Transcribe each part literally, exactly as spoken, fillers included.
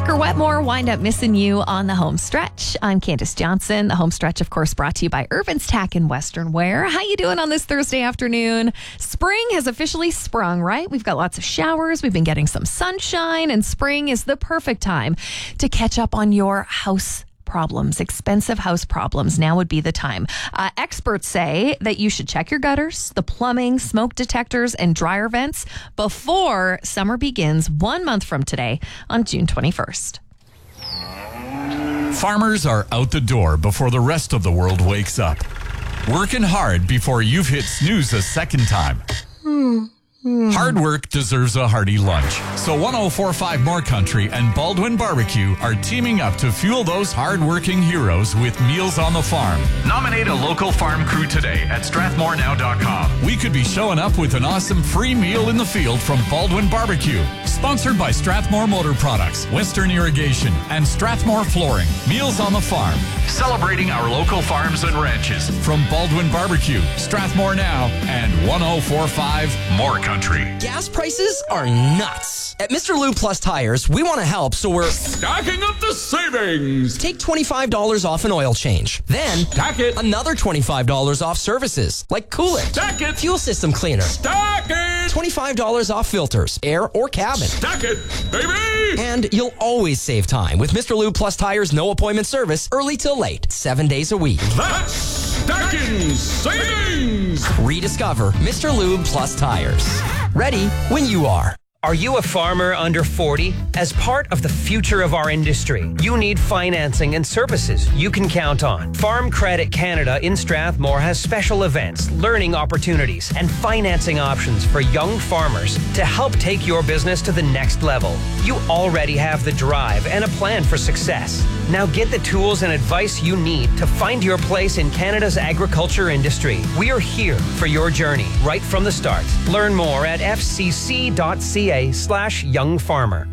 Parker Wetmore, Wind Up Missing You on the home stretch. I'm Candace Johnson. The home stretch, of course, brought to you by Irvin's Tack and Western Wear. How you doing on this Thursday afternoon? Spring has officially sprung, right? We've got lots of showers. We've been getting some sunshine, and spring is the perfect time to catch up on your house problems, expensive house problems. Now would be the time. Uh, experts say that you should check your gutters, the plumbing, smoke detectors, and dryer vents before summer begins one month from today on June twenty-first. Farmers are out the door before the rest of the world wakes up. Working hard before you've hit snooze a second time. Hard work deserves a hearty lunch. So one oh four point five More Country and Baldwin Barbecue are teaming up to fuel those hard-working heroes with Meals on the Farm. Nominate a local farm crew today at strathmore now dot com. We could be showing up with an awesome free meal in the field from Baldwin Barbecue. Sponsored by Strathmore Motor Products, Western Irrigation, and Strathmore Flooring. Meals on the Farm. Celebrating our local farms and ranches. From Baldwin Barbecue, Strathmore Now, and one oh four point five More Country. Gas prices are nuts. At Mister Lube Plus Tires, we want to help, so we're stacking up the savings. Take twenty-five dollars off an oil change. Then, stack it. Another twenty-five dollars off services, like coolant. Stack it. Fuel system cleaner. Stack it. twenty-five dollars off filters, air or cabin. Stack it, baby. And you'll always save time with Mister Lube Plus Tires no appointment service, early till late, seven days a week. That's stacking savings. Rediscover Mister Lube Plus Tires. Ready when you are. Are you a farmer under forty? As part of the future of our industry, you need financing and services you can count on. Farm Credit Canada in Strathmore has special events, learning opportunities, and financing options for young farmers to help take your business to the next level. You already have the drive and a plan for success. Now get the tools and advice you need to find your place in Canada's agriculture industry. We are here for your journey right from the start. Learn more at f c c dot c a slash young farmer.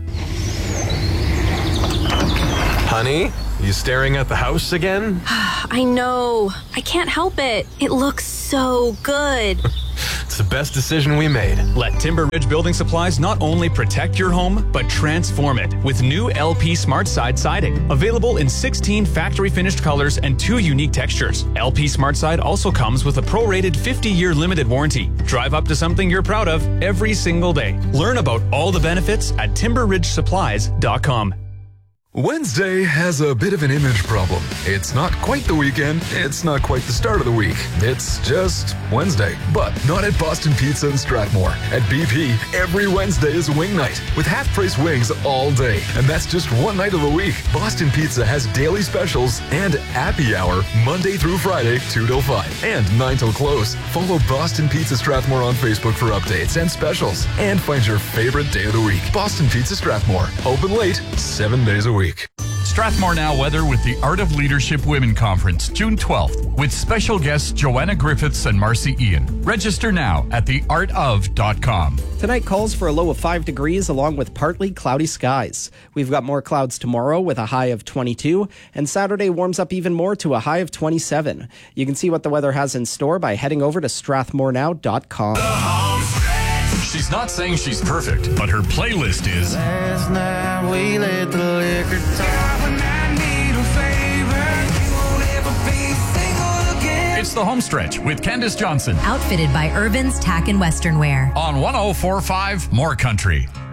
Honey, you staring at the house again? I know. I can't help it. It looks so good. It's the best decision we made. Let Timber Ridge Building Supplies not only protect your home, but transform it with new L P Smart Side siding. Available in sixteen factory finished colors and two unique textures. L P Smart Side also comes with a prorated fifty-year limited warranty. Drive up to something you're proud of every single day. Learn about all the benefits at timber ridge supplies dot com. Wednesday has a bit of an image problem. It's not quite the weekend. It's not quite the start of the week. It's just Wednesday. But not at Boston Pizza in Strathmore. At B P, every Wednesday is wing night with half-price wings all day. And that's just one night of the week. Boston Pizza has daily specials and happy hour Monday through Friday, two till five and nine till close. Follow Boston Pizza Strathmore on Facebook for updates and specials. And find your favorite day of the week. Boston Pizza Strathmore. Open late, seven days a week. Strathmore Now weather with the Art of Leadership Women Conference, June twelfth, with special guests Joanna Griffiths and Marcy Ian. Register now at the art of dot com. Tonight calls for a low of five degrees along with partly cloudy skies. We've got more clouds tomorrow with a high of twenty-two, and Saturday warms up even more to a high of twenty-seven. You can see what the weather has in store by heading over to strathmore now dot com. She's not saying she's perfect, but her playlist is. Last night we let the liquor talk. When I need a favor, you won't ever be single again. It's the home stretch with Candace Johnson. Outfitted by Irvin's Tack and Western Wear. On one oh four point five More Country.